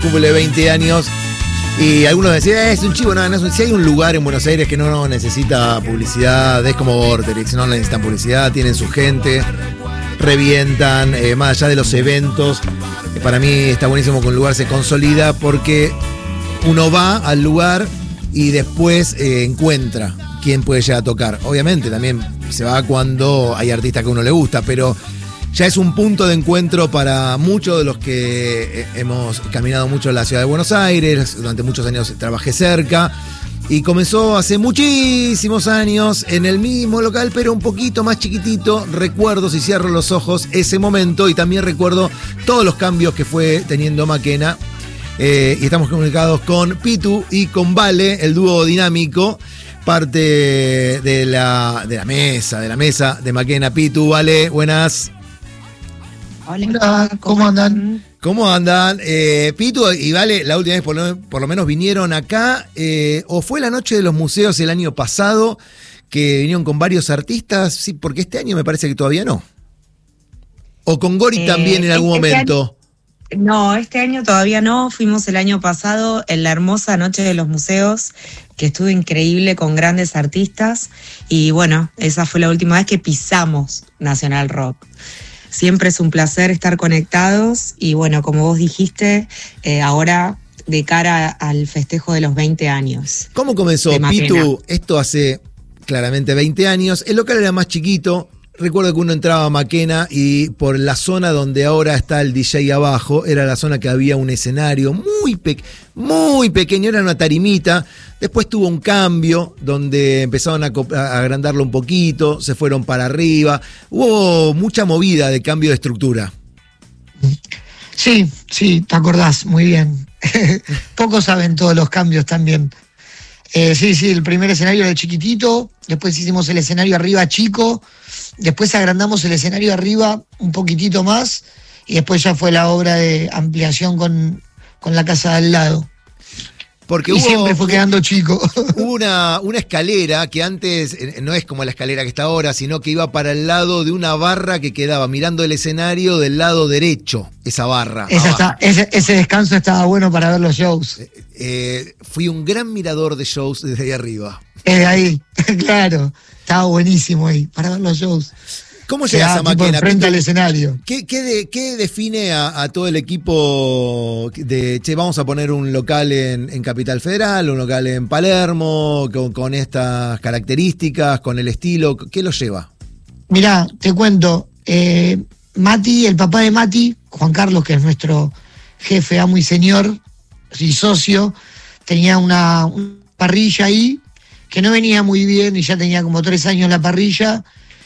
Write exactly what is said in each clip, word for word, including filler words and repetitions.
cumple veinte años. Y algunos decían, eh, es un chivo, no, no es un... Si hay un lugar en Buenos Aires que no, no necesita publicidad, es como Vorterix, no necesitan publicidad, tienen su gente, revientan, eh, más allá de los eventos. Eh, para mí está buenísimo que un lugar se consolida porque uno va al lugar y después eh, encuentra quién puede llegar a tocar. Obviamente también se va cuando hay artistas que a uno le gusta, pero ya es un punto de encuentro para muchos de los que hemos caminado mucho en la ciudad de Buenos Aires. Durante muchos años trabajé cerca y comenzó hace muchísimos años en el mismo local, pero un poquito más chiquitito. Recuerdo, si cierro los ojos, ese momento, y también recuerdo todos los cambios que fue teniendo Maquena. Eh, y estamos comunicados con Pitu y con Vale, el dúo dinámico, parte de la, de la mesa, de la mesa de Maquena. Pitu, Vale, buenas. Hola, ¿cómo andan? ¿Cómo andan? Eh, Pitu y Vale, la última vez por lo, por lo menos vinieron acá, eh, o fue la noche de los museos el año pasado, que vinieron con varios artistas, sí, porque este año me parece que todavía no. O con Gori eh, también en algún este momento. Año, no, este año todavía no, fuimos el año pasado en la hermosa noche de los museos, que estuvo increíble con grandes artistas, y bueno, esa fue la última vez que pisamos Nacional Rock. Siempre es un placer estar conectados y bueno, como vos dijiste, eh, ahora de cara al festejo de los veinte años. ¿Cómo comenzó, Pitu? Esto hace claramente veinte años. El local era más chiquito. Recuerdo que uno entraba a Maquena y por la zona donde ahora está el D J abajo, era la zona que había un escenario muy, pe- muy pequeño, era una tarimita. Después tuvo un cambio donde empezaron a, co- a agrandarlo un poquito, se fueron para arriba. Hubo mucha movida de cambio de estructura. Sí, sí, te acordás, muy bien. Pocos saben todos los cambios también. Eh, sí, sí, el primer escenario era chiquitito, después hicimos el escenario arriba chico, después agrandamos el escenario arriba un poquitito más y después ya fue la obra de ampliación con, con la casa de al lado. Porque y hubo, siempre fue quedando chico. Hubo una, una escalera que antes no es como la escalera que está ahora, sino que iba para el lado de una barra que quedaba mirando el escenario del lado derecho, esa barra. Esa está, ese, ese descanso estaba bueno para ver los shows. Eh, eh, fui un gran mirador de shows desde ahí arriba. Eh, ahí, claro, estaba buenísimo ahí, para ver los shows. ¿Cómo llegas a Maquena? Frente al escenario. ¿Qué, qué, de, qué define a, a todo el equipo de, che, vamos a poner un local en, en Capital Federal, un local en Palermo, con, con estas características, con el estilo? ¿Qué lo lleva? Mirá, te cuento, eh, Mati, el papá de Mati, Juan Carlos, que es nuestro jefe, amo y señor y socio, tenía una, una parrilla ahí que no venía muy bien y ya tenía como tres años la parrilla.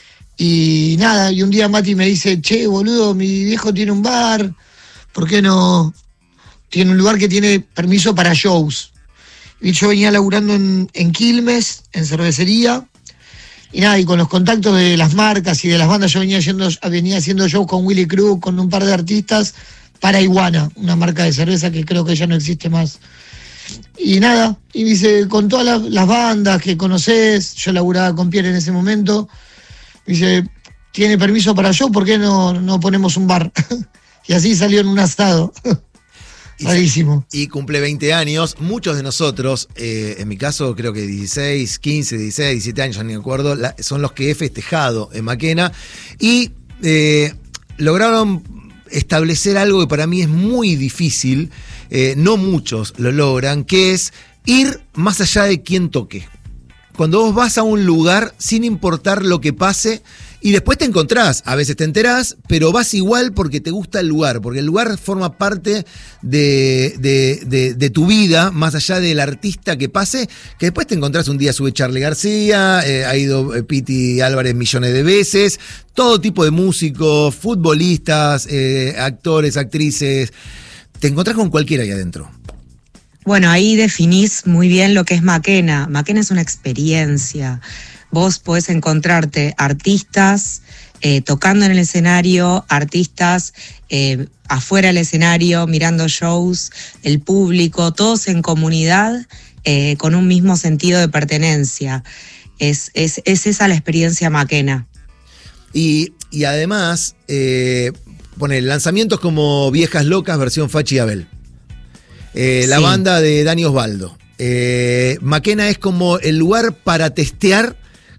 Y nada, y un día Mati me dice, che, boludo, mi viejo tiene un bar, ¿por qué no? Tiene un lugar que tiene permiso para shows. Y yo venía laburando en, en Quilmes, en cervecería, y nada, y con los contactos de las marcas y de las bandas, yo venía haciendo, venía haciendo shows con Willy Cruz, con un par de artistas, para Iguana, una marca de cerveza que creo que ya no existe más. Y nada, y dice, con todas las, las bandas que conocés, yo laburaba con Pierre en ese momento, dice, tiene permiso para show, ¿por qué no, no ponemos un bar? Y así salió en un asado. Rarísimo. Y, y cumple veinte años. Muchos de nosotros, eh, en mi caso creo que dieciséis, quince, dieciséis, diecisiete años, ya ni me acuerdo, la, son los que he festejado en Maquena. Y eh, lograron establecer algo que para mí es muy difícil, eh, no muchos lo logran, que es ir más allá de quién toque. Cuando vos vas a un lugar sin importar lo que pase y después te encontrás, a veces te enterás, pero vas igual porque te gusta el lugar, porque el lugar forma parte de, de, de, de tu vida, más allá del artista que pase, que después te encontrás un día sube Charly García, eh, ha ido eh, Piti Álvarez millones de veces, todo tipo de músicos, futbolistas, eh, actores, actrices, te encontrás con cualquiera ahí adentro. Bueno, ahí definís muy bien lo que es Maquena. Maquena es una experiencia. Vos podés encontrarte artistas eh, tocando en el escenario, artistas eh, afuera del escenario, mirando shows, el público, todos en comunidad, eh, con un mismo sentido de pertenencia. Es, es, es esa la experiencia Maquena. Y, y además, eh, pone lanzamientos como Viejas Locas, versión Fachi y Abel. Eh, la Sí. banda de Dani Osvaldo. Eh, Maquena es como el lugar para testear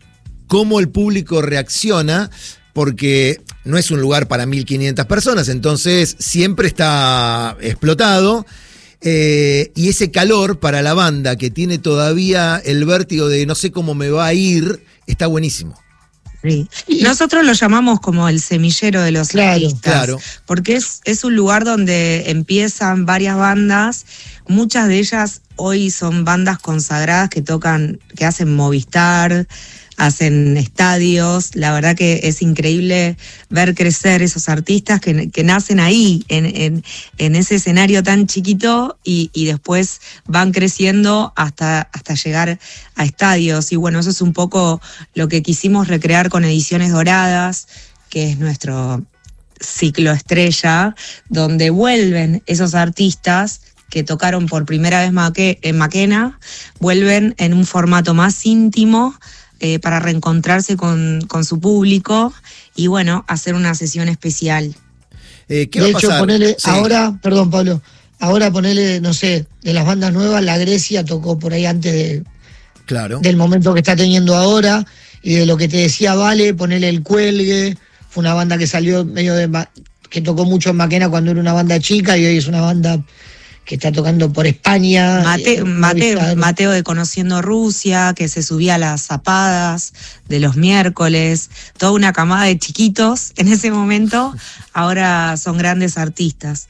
cómo el público reacciona, porque no es un lugar para mil quinientas personas, entonces siempre está explotado. Eh, y ese calor para la banda que tiene todavía el vértigo de no sé cómo me va a ir, está buenísimo. Sí. Nosotros lo llamamos como el semillero de los Claro, artistas, claro. porque es, es un lugar donde empiezan varias bandas, muchas de ellas hoy son bandas consagradas que tocan, que hacen Movistar, hacen estadios. La verdad que es increíble ver crecer esos artistas que, que nacen ahí, en, en, en ese escenario tan chiquito y, y después van creciendo hasta, hasta llegar a estadios. Y bueno, eso es un poco lo que quisimos recrear con Ediciones Doradas, que es nuestro ciclo estrella, donde vuelven esos artistas que tocaron por primera vez Maque- en Maquena, vuelven en un formato más íntimo, Eh, para reencontrarse con, con su público y bueno, hacer una sesión especial. Eh, ¿Qué De va a hecho, pasar? ponele, Sí. ahora, perdón Pablo, ahora ponele, no sé, de las bandas nuevas, la Grecia tocó por ahí antes de, Claro. del momento que está teniendo ahora, y de lo que te decía Vale, ponele El Cuelgue, fue una banda que salió medio de, ma- que tocó mucho en Maquena cuando era una banda chica y hoy es una banda que está tocando por España. Mate- eh, Mateo, Movistar. Mateo de Conociendo Rusia, que se subía a las zapadas de los miércoles, toda una camada de chiquitos en ese momento, ahora son grandes artistas.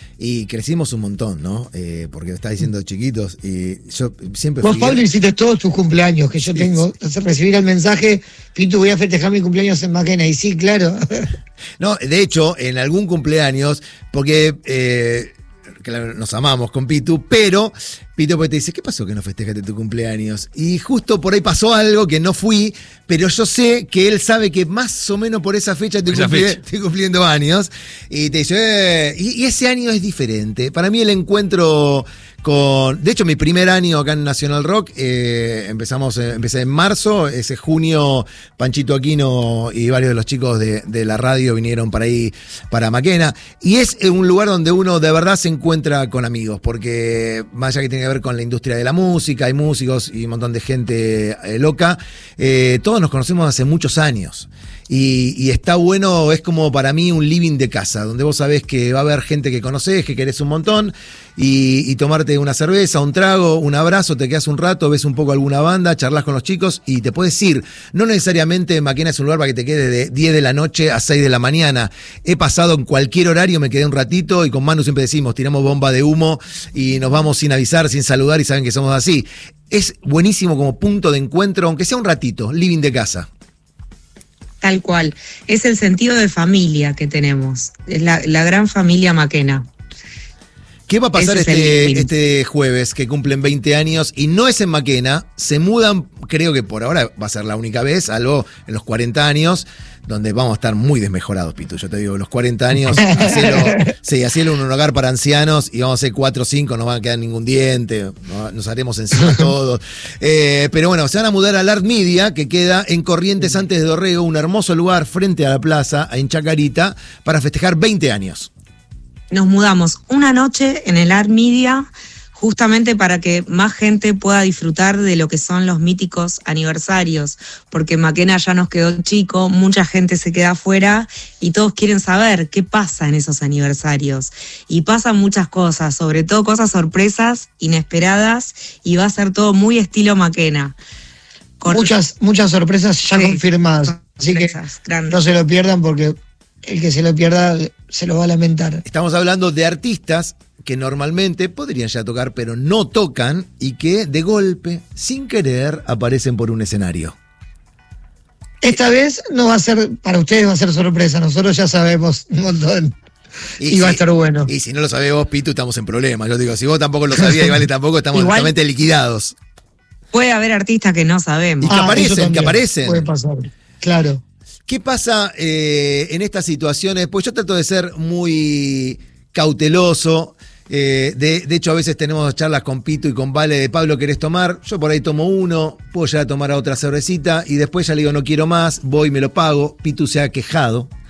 Y crecimos un montón, ¿no? Eh, porque está diciendo chiquitos y yo siempre Vos, fui- Pablo, hiciste todos tus cumpleaños, que yo Sí, tengo, recibir el mensaje, Pitu, voy a festejar mi cumpleaños en Maquena, y sí, claro. No, de hecho, en algún cumpleaños, porque eh, claro, nos amamos con Pitu, pero Pitu pues te dice, ¿qué pasó que no festejaste tu cumpleaños? Y justo por ahí pasó algo que no fui, pero yo sé que él sabe que más o menos por esa fecha estoy, Esa cumpli- fecha. estoy cumpliendo años. Y te dice, eh, y, y ese año es diferente. Para mí el encuentro con... De hecho, mi primer año acá en Nacional Rock, eh, empezamos, eh, empecé en marzo, ese junio Panchito Aquino y varios de los chicos de, de la radio vinieron para ahí, para Maquena. Y es eh, un lugar donde uno de verdad se encuentra con amigos, porque más allá que tiene que ver con la industria de la música, hay músicos y un montón de gente eh, loca, eh, todos nos conocemos hace muchos años. Y, y está bueno, es como para mí un living de casa, donde vos sabés que va a haber gente que conocés, que querés un montón, y, y tomarte una cerveza, un trago, un abrazo, te quedás un rato, ves un poco alguna banda, charlas con los chicos y te puedes ir. No necesariamente Maquena es un lugar para que te quedes de diez de la noche a seis de la mañana. He pasado en cualquier horario, me quedé un ratito y con Manu siempre decimos, tiramos bomba de humo y nos vamos sin avisar, sin saludar y saben que somos así. Es buenísimo como punto de encuentro, aunque sea un ratito, living de casa. Tal cual. Es el sentido de familia que tenemos. Es la, la gran familia Maquena. ¿Qué va a pasar Ese es el este, living. este jueves que cumplen veinte años y no es en Maquena? Se mudan, creo que por ahora va a ser la única vez, algo en los cuarenta años, donde vamos a estar muy desmejorados, Pitu. Yo te digo, los cuarenta años, hacelo, sí, hacelo en un hogar para ancianos y vamos a ser cuatro o cinco, no va a quedar ningún diente, no- nos haremos encima todos. Eh, pero bueno, se van a mudar al Art Media, que queda en Corrientes antes de Dorrego, un hermoso lugar frente a la plaza, en Chacarita, para festejar veinte años. Nos mudamos una noche en el Art Media justamente para que más gente pueda disfrutar de lo que son los míticos aniversarios, porque Maquena ya nos quedó chico, mucha gente se queda afuera y todos quieren saber qué pasa en esos aniversarios. Y pasan muchas cosas, sobre todo cosas sorpresas, inesperadas, y va a ser todo muy estilo Maquena. Con Muchas, muchas sorpresas ya Sí, confirmadas. Así que sorpresas grandes. no se lo pierdan porque el que se lo pierda se lo va a lamentar. Estamos hablando de artistas que normalmente podrían ya tocar, pero no tocan y que de golpe, sin querer, aparecen por un escenario. Esta vez no va a ser, para ustedes va a ser sorpresa, nosotros ya sabemos un montón. Y va a estar bueno. Y si no lo sabés vos, Pitu, estamos en problemas. Yo digo, si vos tampoco lo sabías y Vale tampoco, estamos Igual- totalmente liquidados. Puede haber artistas que no sabemos. Y que aparecen, eso que también aparecen. Puede pasar, claro. ¿Qué pasa eh, en estas situaciones? Pues yo trato de ser muy cauteloso. Eh, de, de hecho, a veces tenemos charlas con Pitu y con Vale de Pablo, ¿querés tomar? Yo por ahí tomo uno, puedo llegar a tomar a otra cervecita y después ya le digo, no quiero más, voy y me lo pago. Pitu se ha quejado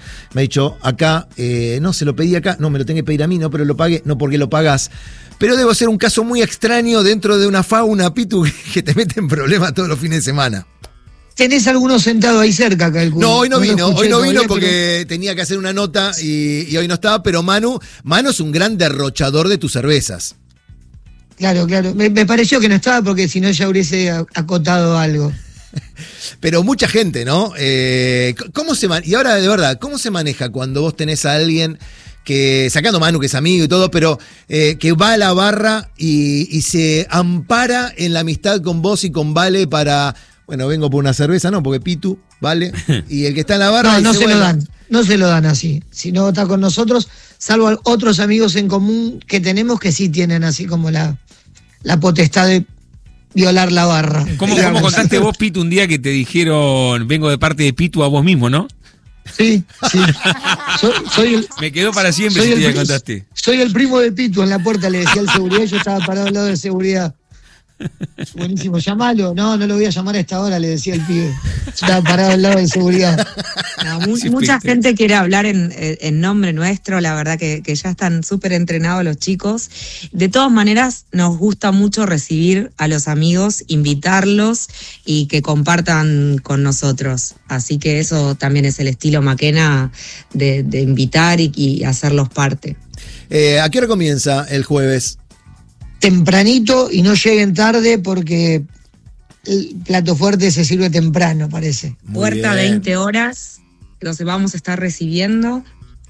Me ha dicho, acá, eh, no, se lo pedí acá, no, me lo tengo que pedir a mí, no, pero lo pagué, no, porque lo pagás. Pero debo ser un caso muy extraño dentro de una fauna, Pitu, que te mete en problemas todos los fines de semana. ¿Tenés alguno sentado ahí cerca, calculo? No, hoy no, no vino, hoy no vino todavía, porque pero... tenía que hacer una nota y, y hoy no estaba, pero Manu, Manu es un gran derrochador de tus cervezas. Claro, claro. Me, me pareció que no estaba porque si no ya hubiese acotado algo. Pero mucha gente, ¿no? Eh, ¿Cómo se man- Y ahora, de verdad, ¿cómo se maneja cuando vos tenés a alguien que, sacando a Manu, que es amigo y todo, pero eh, que va a la barra y, y se ampara en la amistad con vos y con Vale para, bueno, vengo por una cerveza, no, porque Pitu, Vale, y el que está en la barra... No, no dice, se bueno, lo dan, no se lo dan así. Si no está con nosotros, salvo otros amigos en común que tenemos que sí tienen así como la, la potestad de violar la barra. ¿Cómo, ¿Cómo contaste vos, Pitu, un día que te dijeron, vengo de parte de Pitu a vos mismo, no? Sí, sí. Soy, soy el, Me quedó para siempre soy ese el día que pri- contaste. Soy el primo de Pitu en la puerta, le decía al seguridad, yo estaba parado al lado de seguridad. Buenísimo, llamalo. No, no lo voy a llamar a esta hora, le decía el pibe. Yo estaba parado al lado de seguridad. No, mu- Sí, mucha fuiste. gente quiere hablar en, en nombre nuestro, la verdad que, que ya están súper entrenados los chicos. De todas maneras, nos gusta mucho recibir a los amigos, invitarlos y que compartan con nosotros. Así que eso también es el estilo Maquena de, de invitar y, y hacerlos parte. Eh, ¿A qué hora comienza el jueves? Tempranito y no lleguen tarde porque el plato fuerte se sirve temprano, parece. Muy Puerta bien. veinte horas, los vamos a estar recibiendo.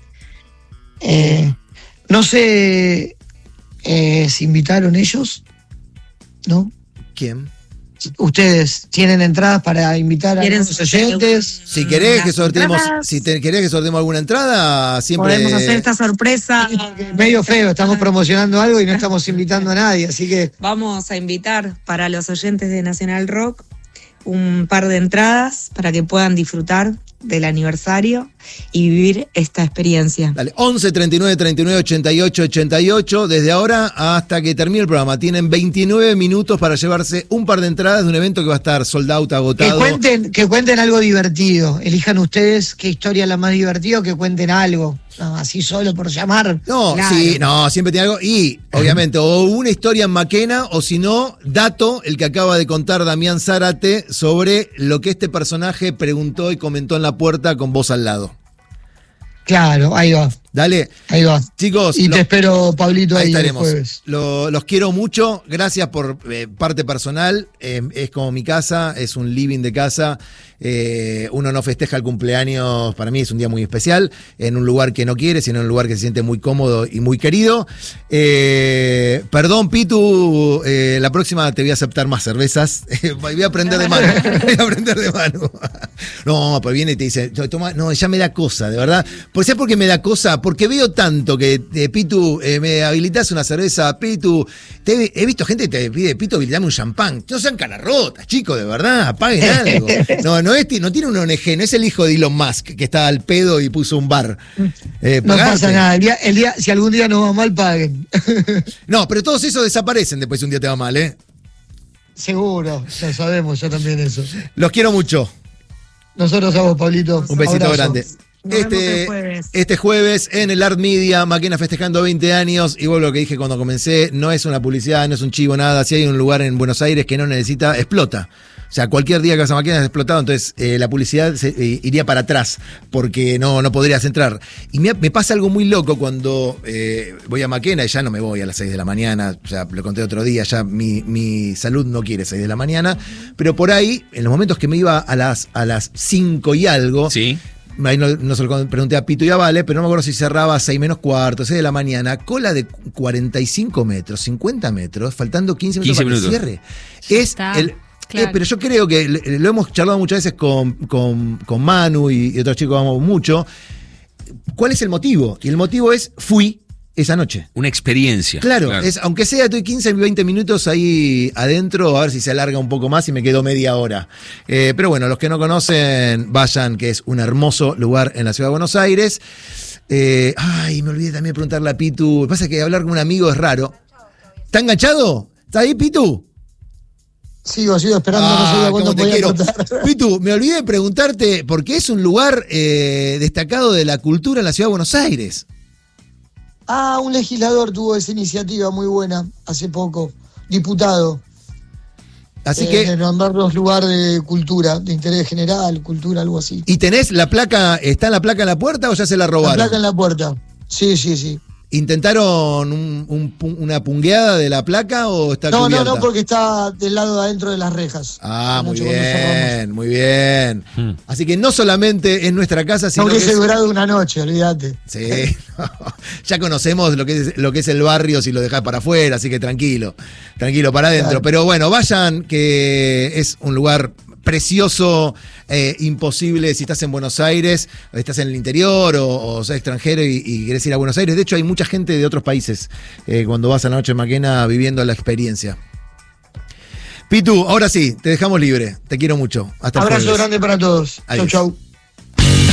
Eh, no sé eh, si invitaron ellos, ¿no? ¿Quién? Ustedes tienen entradas para invitar a ¿Quieren los oyentes. Si querés que Las sorteemos, entradas. si te, querés que sorteemos alguna entrada, siempre... Podemos hacer esta sorpresa. Medio feo, estamos promocionando algo y no estamos invitando a nadie, así que Vamos a invitar para los oyentes de Nacional Rock un par de entradas para que puedan disfrutar del aniversario y vivir esta experiencia. Dale, once treinta y nueve treinta y nueve ochenta y ocho ochenta y ocho, desde ahora hasta que termine el programa. Tienen veintinueve minutos para llevarse un par de entradas de un evento que va a estar sold out, que agotado. cuenten, que cuenten algo divertido. Elijan ustedes qué historia es la más divertida, que cuenten algo. No, así solo por llamar. No, Claro. sí, no, siempre tiene algo. Y, obviamente, o una historia en Maquena, o si no, dato, el que acaba de contar Damián Zárate sobre lo que este personaje preguntó y comentó en la puerta con voz al lado. Claro, ahí va, Dale, ahí va. chicos. Y lo- te espero, Pablito, Ahí ahí, el estaremos. jueves. Lo- los quiero mucho. Gracias por eh, parte personal. Eh, es como mi casa, es un living de casa. Eh, uno no festeja el cumpleaños, para mí es un día muy especial, en un lugar que no quiere, sino en un lugar que se siente muy cómodo y muy querido. Eh, perdón, Pitu, eh, la próxima te voy a aceptar más cervezas. Voy a aprender de mano. Voy a aprender de mano. No, pues viene y te dice, toma, no, ya me da cosa, de verdad. ¿Por ¿sabes por qué me da cosa? Porque veo tanto que, eh, Pitu, eh, me habilitas una cerveza, Pitu. Te, he visto gente que te pide, Pitu, habilitame un champán. No sean caras rotas, chicos, de verdad, apaguen algo. No, no, es, no tiene un O N G, no es el hijo de Elon Musk que está al pedo y puso un bar. Eh, No pagate. pasa nada. El día, el día, si algún día nos va mal, paguen. No, pero todos esos desaparecen después si un día te va mal, ¿eh? Seguro, lo sabemos, yo también eso. Los quiero mucho. Nosotros a vos, Pablito. Un besito Abrazo. grande. Nos vemos Este el jueves. este jueves en el Art Media, Maquena festejando veinte años. Y vuelvo a lo que dije cuando comencé: no es una publicidad, no es un chivo, nada. Si hay un lugar en Buenos Aires que no necesita, explota. O sea, cualquier día que vas a Maquena es explotado, entonces eh, la publicidad se, eh, iría para atrás porque no, no podrías entrar. Y me, me pasa algo muy loco cuando eh, voy a Maquena y ya no me voy a las seis de la mañana, ya lo conté otro día, ya mi, mi salud no quiere seis de la mañana, pero por ahí, en los momentos que me iba a las, a las cinco y algo, Sí. ahí no, no se lo pregunté a Pito y a Vale, pero no me acuerdo si cerraba a seis menos cuarto, seis de la mañana, cola de cuarenta y cinco metros, cincuenta metros, faltando quince minutos quince para minutos. que cierre. Es Está, el... claro. eh, pero yo creo que le- lo hemos charlado muchas veces con, con, con Manu y, y otros chicos que vamos mucho. ¿Cuál es el motivo? Y el motivo es, fui esa noche. Una experiencia. Claro, Es, aunque sea, estoy quince, veinte minutos ahí adentro, a ver si se alarga un poco más y me quedo media hora. Eh, pero bueno, los que no conocen, vayan, que es un hermoso lugar en la ciudad de Buenos Aires. Eh, ay, me olvidé también de preguntarle a Pitu. Lo que pasa es que hablar con un amigo es raro. ¿Está enganchado? ¿Está ahí, Pitu? Sigo, sigo esperando, Ah, no sabía cómo cuándo te podía quiero. cortar. Pitu, me olvidé de preguntarte, porque es un lugar eh, destacado de la cultura en la ciudad de Buenos Aires. Ah, un legislador tuvo esa iniciativa muy buena hace poco, diputado. Así eh, que. De nombrarlos lugar de cultura, de interés general, cultura, algo así. ¿Y tenés la placa, está la placa en la puerta o ya se la La robaron? placa en la puerta. Sí, sí, sí. ¿Intentaron un- un pu- una pungueada de la placa o está No, cubierta? no, no, porque está del lado de adentro de las rejas. Ah, muy Anoche cuando cerramos. bien, muy bien. Hmm. Así que no solamente es nuestra casa, sino No que hubiese es- durado una noche, olvídate. Sí, no. Ya conocemos lo que es lo que es el barrio si lo dejás para afuera, así que tranquilo, tranquilo para adentro. Claro. Pero bueno, vayan, que es un lugar precioso, eh, imposible si estás en Buenos Aires, estás en el interior o, o sos extranjero y, y querés ir a Buenos Aires. De hecho, hay mucha gente de otros países eh, cuando vas a la noche en Maquena viviendo la experiencia. Pitu, ahora sí, te dejamos libre. Te quiero mucho. Hasta el Abrazo jueves. grande para todos. Chau, Adiós. chau.